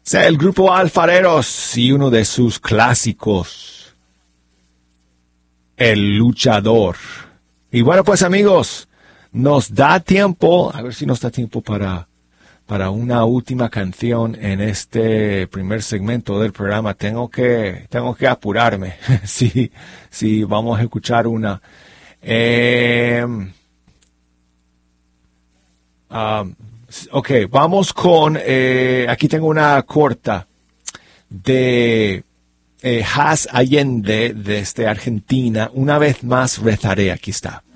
El grupo Alfareros y uno de sus clásicos, El Luchador. Y bueno, pues amigos, nos da tiempo, a ver si nos da tiempo para una última canción en este primer segmento del programa. Tengo que apurarme. Sí, vamos a escuchar una. Ok, vamos con, aquí tengo una corta de Haz Allende desde Argentina. Una vez más rezaré, aquí está.